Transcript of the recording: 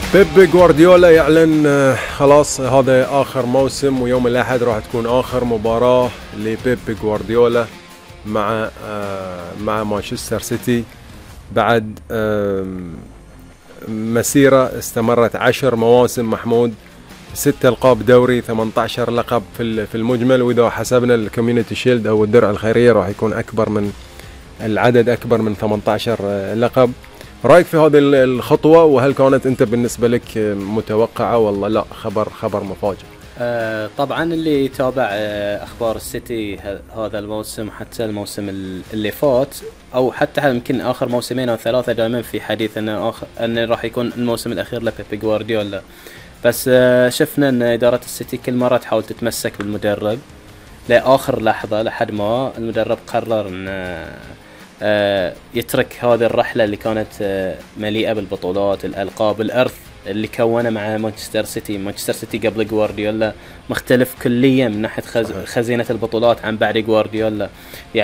بيب جوارديولا يعلن خلاص هذا آخر موسم، ويوم الأحد راح تكون آخر مباراة لبيب جوارديولا مع مانشستر سيتي بعد مسيرة استمرت 10 مواسم. محمود 6 ألقاب دوري، 18 لقب في المجمل، وإذا حسبنا الكوميونتي شيلد أو الدرع الخيرية راح يكون أكبر من العدد، أكبر من 18 لقب. رأيك في هذه الخطوة، وهل كانت أنت بالنسبة لك متوقعة ولا لا خبر مفاجئ؟ طبعا اللي يتابع اخبار السيتي هذا الموسم، حتى الموسم اللي فات، او حتى يمكن اخر موسمين او ثلاثه، دائما في حديث انه راح يكون الموسم الاخير لبيب جوارديولا. بس شفنا ان اداره السيتي كل مره تحاول تتمسك بالمدرب لاخر لحظه، لحد ما المدرب قرر ان يترك هذه الرحله اللي كانت مليئه بالبطولات، الالقاب، الارث اللي كونه مع مانشستر سيتي قبل جوارديولا مختلف كليا من ناحيه خزينه البطولات عن بعد جوارديولا.